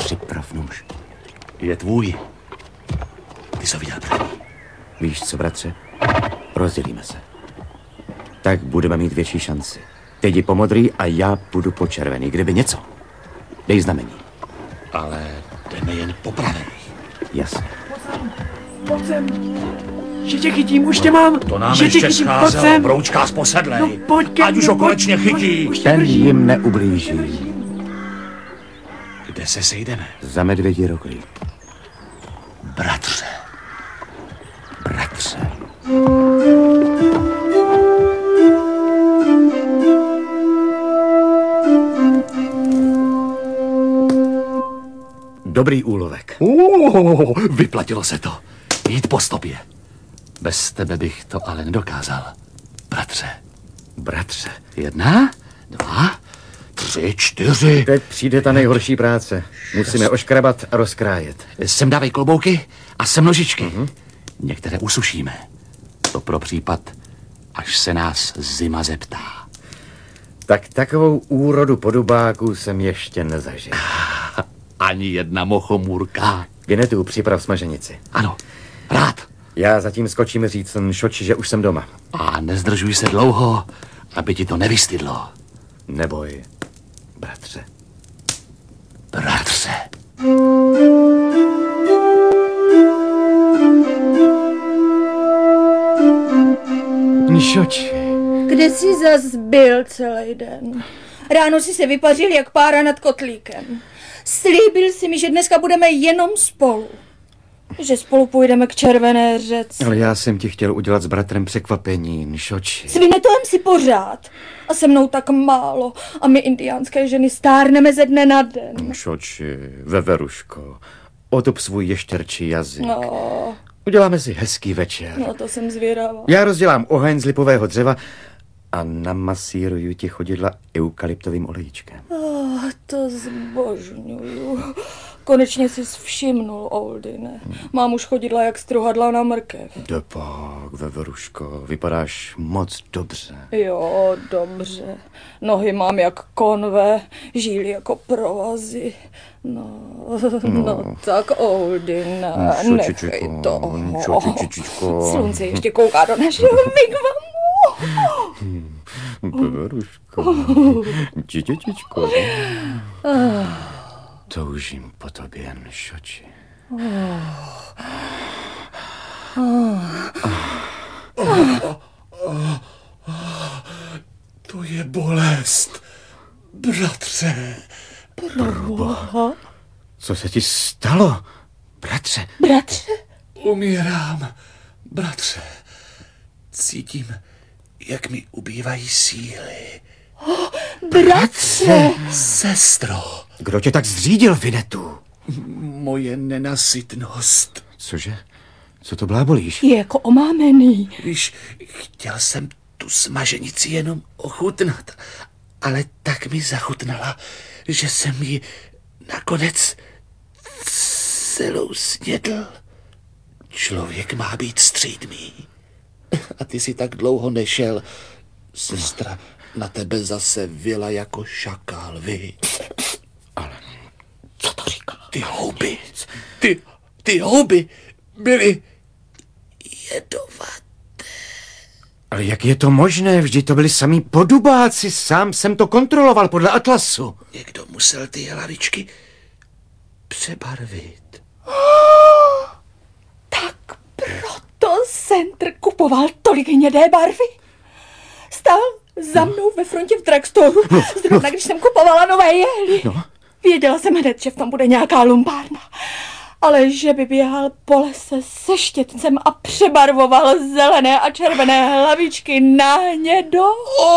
Připrav nůž. Je tvůj. Ty jsi viděl první. Víš co, bratře? Rozdělíme se. Tak budeme mít větší šanci. Ty jdi po modrý a já půjdu po červený. Kdyby něco, dej znamení. Ale jdeme jen po pravé. Jasně. Pojď sem. Že tě chytím, už tě mám. To nám že ještě scházelo, broučka z posedlej. No, pojď ke ať mně, už ho pojď, konečně chytí. už tě Ten držím. jim neublíží. Kde se sejdeme? Za medvědí roklí. Bratře. Bratře. Dobrý úlovek. Vyplatilo se to. Jít po stopě. Bez tebe bych to ale nedokázal. Bratře. Bratře. 1, 2, 3, 4. Teď přijde ta nejhorší práce. Musíme oškrabat a rozkrájet. Sem dávej klobouky a sem nožičky. Některé usušíme. To pro případ, až se nás zima zeptá. Tak takovou úrodu podobáků jsem ještě nezažil. Ani jedna mochomůrka. Vinetu, připrav smaženici. Ano, rád. Já zatím skočím říct Šoči, že už jsem doma. A nezdržuj se dlouho, aby ti to nevystydlo. Neboj, bratře. Bratře. Šoči. Kde jsi zas byl celý den? Ráno si se vypařil jak pára nad kotlíkem. Slíbil si mi, že dneska budeme jenom spolu. Že spolu půjdeme k Červené řece. Ale já jsem ti chtěl udělat s bratrem překvapení, Šoči. S Vinetoem si pořád. A se mnou tak málo. A my indiánské ženy stárneme ze dne na den. Šoči, veveruško, otop svůj ještěrčí jazyk. No, Uděláme si hezký večer. no to jsem zvědavá. Já rozdělám oheň z lipového dřeva a namasíruju ti chodidla eukalyptovým olejčkem. To zbožňuju. Konečně jsi všimnul, Oldine. Mám už chodidla jak struhadla na mrkev. Depak, veveruško, vypadáš moc dobře. Jo, dobře. Nohy mám jak konve, žíly jako provazy. No tak, Oldine, nechej to. Slunce ještě kouká do našeho wigwamu. Veveruško, dětičko. Toužím po tobě, Šoči. To je bolest. Bratře. Proboha. Co se ti stalo, bratře? Bratře? Umírám. Bratře. Cítím, jak mi ubývají síly. Bratře! Sestro. Kdo tě tak zřídil, Vinetu? Moje nenasytnost. Cože? Co to blábolíš? Je jako omámený. Víš, chtěl jsem tu smaženici jenom ochutnat, ale tak mi zachutnala, že jsem ji nakonec celou snědl. Člověk má být střídmý. A ty si tak dlouho nešel. Sestra na tebe zase vyla jako šakál, vy. Ale co to říká? Ty houby byly jedovaté. Ale jak je to možné? Vždyť to byli samý podobáci. Sám jsem to kontroloval podle atlasu. Někdo musel ty hlavičky přebarvit. Tak proto Centr kupoval tolik hnědé barvy. Stál za mnou ve frontě v drugstoru, zrovna když jsem kupovala nové jehly. Věděla jsem hned, že v tom bude nějaká lumpárna. Ale že by běhal po lese se štětcem a přebarvoval zelené a červené hlavičky na hnědo.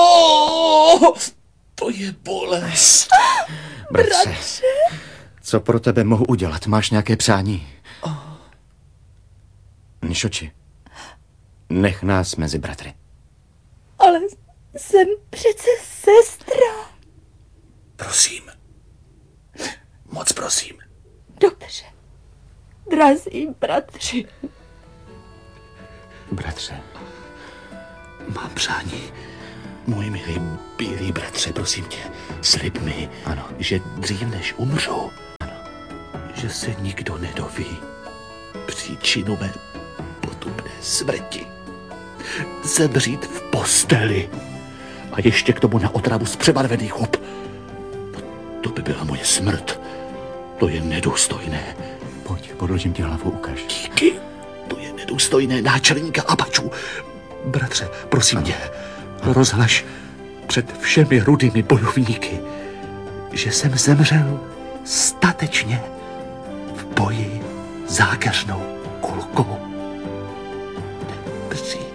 To je bolest. Bratře, co pro tebe mohu udělat? Máš nějaké přání? Šoči, nech nás mezi bratry. Ale jsem přece sestra. Prosím. Moc prosím. Dobře. Drazí bratři. Bratře. Mám přání. Můj milý bílý bratře, prosím tě, slib mi, Ano. že dřív než umřu, že se nikdo nedoví příčinu mé potupné smrti. Zemřít v posteli a ještě k tomu na otravu z přebarvených hub. No, to by byla moje smrt. To je nedůstojné. Pojď, podložím ti hlavu, ukaž. Díky. To je nedůstojné náčelníka Apačů. Bratře, prosím tě, rozhlaš před všemi rudými bojovníky, že jsem zemřel statečně v boji zákeřnou kulkou. Nepřítele.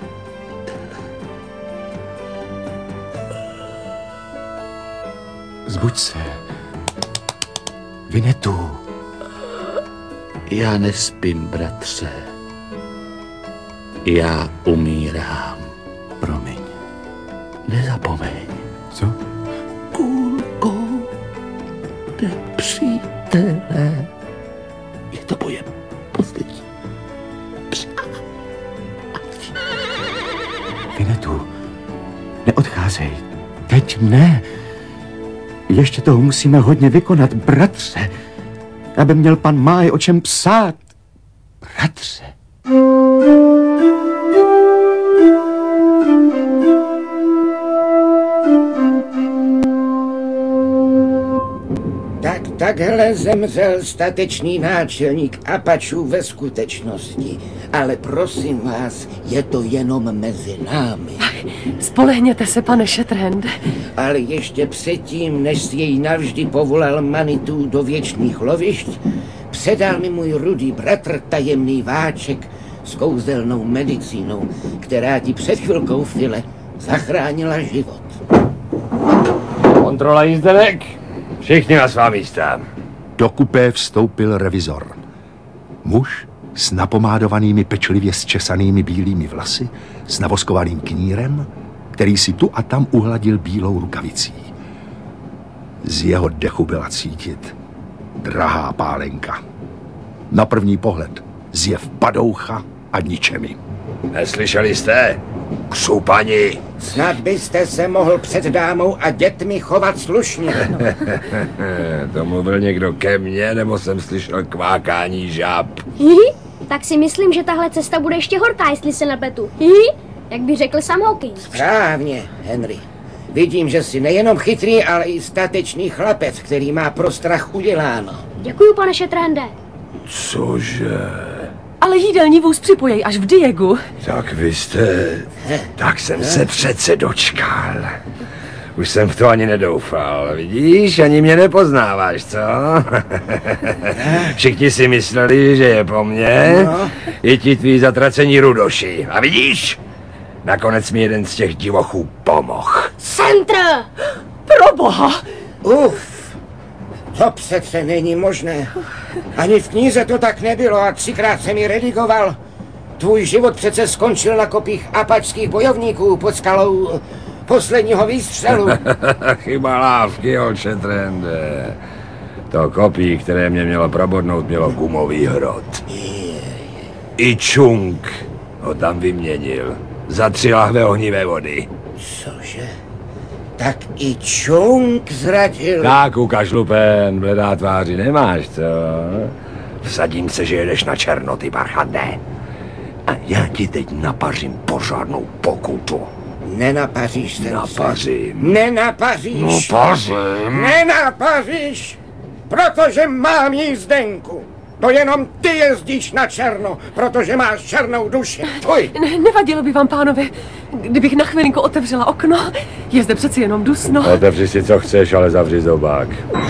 Zbuď se. Vinetu. Já nespím, bratře. Já umírám. Promiň. Nezapomeň. Co? Kulkou nepřítele. Je to moje poslední přání. Vinetu, neodcházej. Teď ne. Ještě toho musíme hodně vykonat, bratře. Aby měl pan Máj o čem psát. Bratře. Takhle zemřel statečný náčelník Apačů ve skutečnosti. Ale prosím vás, je to jenom mezi námi. Spolehněte se, pane Shatterhande. Ale ještě předtím, než si jej navždy povolal Manitou do věčných lovišť, předal mi můj rudý bratr tajemný váček s kouzelnou medicínou, která ti před chvilkou, File, zachránila život. Kontrola jízdenek. Všichni na svá místa. Do kupé vstoupil revizor. Muž s napomádovanými pečlivě zčesanými bílými vlasy, s navoskovaným knírem, který si tu a tam uhladil bílou rukavicí. Z jeho dechu byla cítit drahá pálenka. Na první pohled zjev padoucha a ničemi. Neslyšeli jste? Křupani. Snad byste se mohl před dámou a dětmi chovat slušně. To mluvil někdo ke mně, nebo jsem slyšel kvákání žáb? Hihi, tak si myslím, že tahle cesta bude ještě horká, jestli se nepletu. Hihi, jak by řekl sám hokej. Správně, Henry. Vidím, že jsi nejenom chytrý, ale i statečný chlapec, který má pro strach uděláno. Děkuju, pane Shatterhande. Cože? Ale jídelní vůz připojej až v Diegu. Tak vy jste... Tak jsem se přece dočkal. Už jsem v to ani nedoufal, vidíš? Ani mě nepoznáváš, co? Všichni si mysleli, že je po mně. I ti tví zatracení rudoši. A vidíš? Nakonec mi jeden z těch divochů pomohl. Centr! Proboha! To přece není možné. Ani v knize to tak nebylo a 3krát jsem ji redigoval. Tvůj život přece skončil na kopích apačských bojovníků pod skalou posledního výstřelu. Chyba lávky, Shatterhande. To kopí, které mě mělo probodnout, mělo gumový hrot. I Čung ho tam vyměnil za 3 lahve ohnivé vody. Cože? Tak i Čung zradil. Tak, ukaž lupen, bledá tváři nemáš, co? Vsadím se, že jedeš na černo, ty barchande. A já ti teď napařím pořádnou pokutu. Nenapaříš se. Napařím. Nenapaříš. Napařím. Nenapaříš, protože mám jízdenku. To jenom ty jezdíš na černo, protože máš černou duši. Nevadilo by vám, pánové, kdybych na chvilinku otevřela okno? Je zde přeci jenom dusno. Otevři si, co chceš, ale zavři zobák.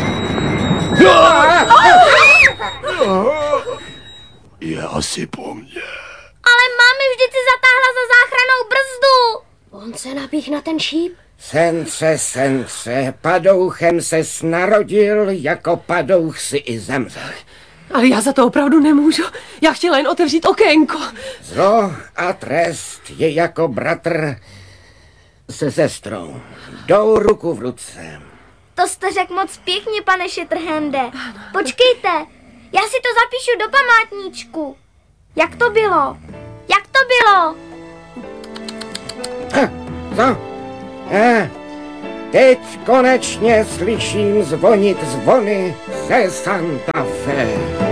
Je asi po mně. Ale mámy vždyť si zatáhla za záchrannou brzdu. On se napích na ten šíp. Sentře, padouchem ses narodil, jako padouch si i zemřel. Ale já za to opravdu nemůžu. Já chtěla jen otevřít okénko. Zlo a trest je jako bratr se sestrou. Jdou ruku v ruce. To jste řekl moc pěkně, pane Shatterhande. Počkejte, já si to zapíšu do památníčku. Jak to bylo? Jak to bylo? Co? Teď konečně slyším zvonit zvony ze Santa Fe.